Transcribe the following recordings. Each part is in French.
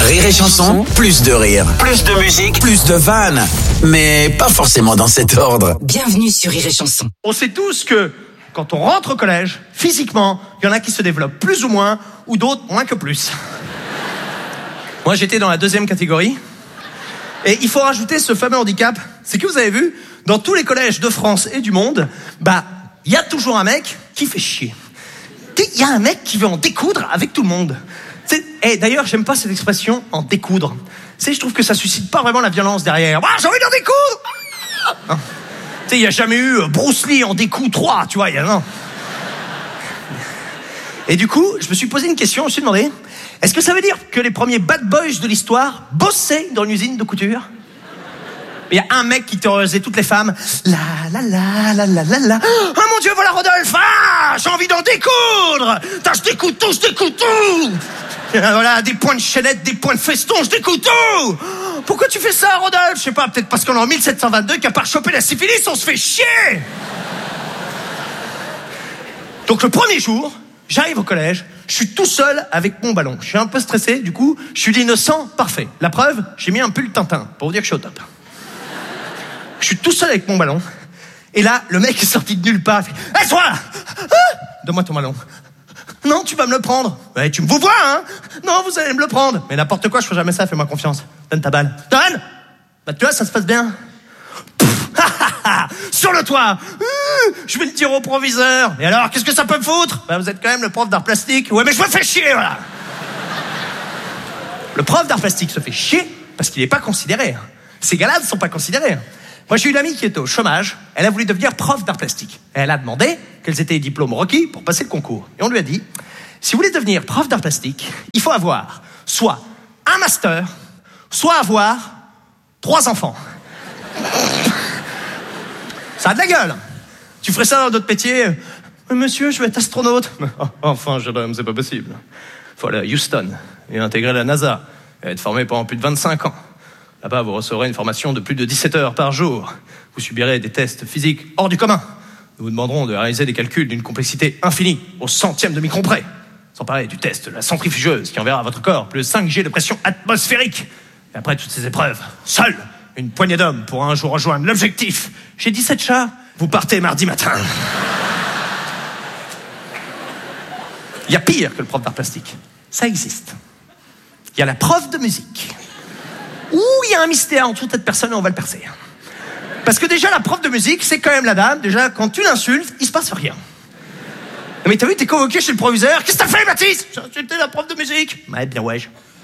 Rire et Chanson, plus de rire, plus de musique, plus de vannes. Mais pas forcément dans cet ordre. Bienvenue sur Rire et Chanson. On sait tous que quand on rentre au collège, physiquement, il y en a qui se développent plus ou moins, ou d'autres moins que plus. Moi, j'étais dans la deuxième catégorie. Et il faut rajouter ce fameux handicap. C'est que vous avez vu, dans tous les collèges de France et du monde, il y a toujours un mec qui fait chier. Il y a un mec qui veut en découdre avec tout le monde. Et d'ailleurs, j'aime pas cette expression, en découdre. Je trouve que ça suscite pas vraiment la violence derrière. J'ai envie d'en découdre. Il n'y a jamais eu Bruce Lee en découp 3, tu vois, non. Et du coup, je me suis posé une question, je me suis demandé, est-ce que ça veut dire que les premiers bad boys de l'histoire bossaient dans une usine de couture? Il y a un mec qui terrorisait toutes les femmes. La la la la la la la. Oh mon Dieu, voilà Rodolphe. J'ai envie d'en découdre. Je découde tout. Voilà, des points de chaînette, des points de feston, je découde tout. Pourquoi tu fais ça, Rodolphe? Je sais pas, peut-être parce qu'on est en 1722 qu'à part choper la syphilis, on se fait chier. Donc le premier jour, j'arrive au collège, je suis tout seul avec mon ballon. Je suis un peu stressé, du coup, je suis l'innocent parfait. La preuve, j'ai mis un pull Tintin pour vous dire que je suis au top. Je suis tout seul avec mon ballon. Et là, le mec est sorti de nulle part. Il fait, hey, toi là, donne-moi ton ballon. Non, tu vas me le prendre. Ouais, tu me vous vois, hein? Non, vous allez me le prendre. Mais n'importe quoi, je ferai jamais ça, fais-moi confiance. Donne ta balle. Donne! Tu vois, ça se passe bien. Sur le toit. Je vais le dire au proviseur. Et alors, qu'est-ce que ça peut me foutre? Vous êtes quand même le prof d'art plastique. Ouais, mais je me fais chier, voilà. Le prof d'art plastique se fait chier parce qu'il n'est pas considéré. Ces gars-là ne sont pas considérés. Moi, j'ai une amie qui était au chômage. Elle a voulu devenir prof d'art plastique. Elle a demandé quels étaient les diplômes requis pour passer le concours. Et on lui a dit, si vous voulez devenir prof d'art plastique, il faut avoir soit un master, soit avoir 3 enfants. Ça a de la gueule. Tu ferais ça dans d'autres métiers. Monsieur, je veux être astronaute. Enfin, jeune homme, c'est pas possible. Faut aller à Houston et intégrer la NASA et être formé pendant plus de 25 ans. Là-bas, vous recevrez une formation de plus de 17 heures par jour. Vous subirez des tests physiques hors du commun. Nous vous demanderons de réaliser des calculs d'une complexité infinie, au centième de micron près. Sans parler du test de la centrifugeuse qui enverra à votre corps plus de 5G de pression atmosphérique. Et après toutes ces épreuves, seule une poignée d'hommes pourra un jour rejoindre l'objectif. J'ai 17 chats, vous partez mardi matin. Il y a pire que le prof d'art plastique. Ça existe. Il y a la prof de musique. Ouh, il y a un mystère entre cette personne et on va le percer. Parce que déjà, la prof de musique, c'est quand même la dame. Déjà, quand tu l'insultes, il se passe rien. Mais t'as vu, t'es convoqué chez le proviseur. Qu'est-ce que t'as fait, Baptiste? J'ai insulté la prof de musique. Ouais, bien ouais.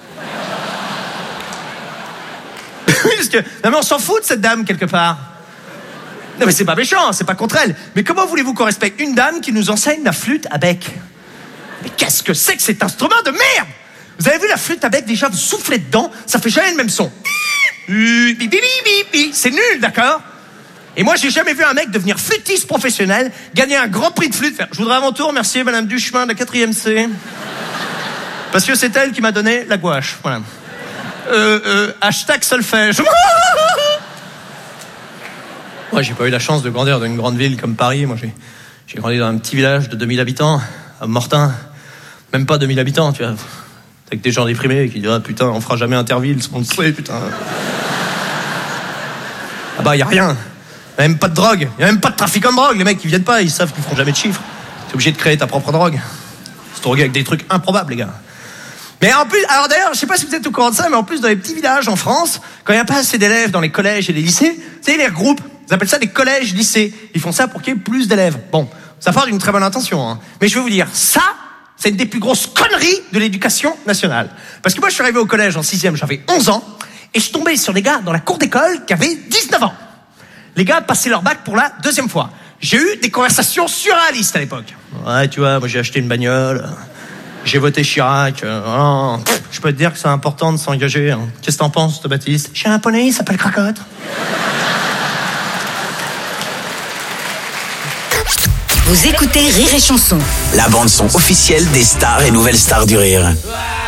Parce que, non mais on s'en fout de cette dame, quelque part. Non mais c'est pas méchant, c'est pas contre elle. Mais comment voulez-vous qu'on respecte une dame qui nous enseigne la flûte à bec? Mais qu'est-ce que c'est que cet instrument de merde? Vous avez vu la flûte à bec, déjà, vous soufflez dedans, ça fait jamais le même son. C'est nul, d'accord? Et moi, j'ai jamais vu un mec devenir flûtiste professionnel, gagner un grand prix de flûte. Je voudrais à mon tour remercier Madame Duchemin de la 4e C. Parce que c'est elle qui m'a donné la gouache, voilà. Hashtag solfège. Moi, j'ai pas eu la chance de grandir dans une grande ville comme Paris. Moi, j'ai grandi dans un petit village de 2000 habitants, à Mortain. Même pas 2000 habitants, tu vois. Avec des gens déprimés qui disent putain, on fera jamais Interville, ce qu'on le sait, putain. Y a rien. Y a même pas de drogue. Y a même pas de trafic en drogue. Les mecs qui viennent pas, ils savent qu'ils feront jamais de chiffres. T'es obligé de créer ta propre drogue. Se droguer avec des trucs improbables, les gars. Mais en plus, alors d'ailleurs, je sais pas si vous êtes au courant de ça, mais en plus, dans les petits villages en France, quand il n'y a pas assez d'élèves dans les collèges et les lycées, vous savez, les regroupent. Ils appellent ça des collèges-lycées. Ils font ça pour qu'il y ait plus d'élèves. Bon, ça part d'une très bonne intention, hein. Mais je vais vous dire, ça, c'est une des plus grosses conneries de l'éducation nationale. Parce que moi, je suis arrivé au collège en 6e, j'avais 11 ans, et je tombais sur des gars dans la cour d'école qui avaient 19 ans. Les gars passaient leur bac pour la 2e fois. J'ai eu des conversations surréalistes à l'époque. Ouais, tu vois, moi j'ai acheté une bagnole, j'ai voté Chirac. Je peux te dire que c'est important de s'engager. Hein. Qu'est-ce que t'en penses, toi, Baptiste? J'ai un poney, il s'appelle Cracotte. Vous écoutez Rire et Chanson. La bande-son officielle des stars et nouvelles stars du rire.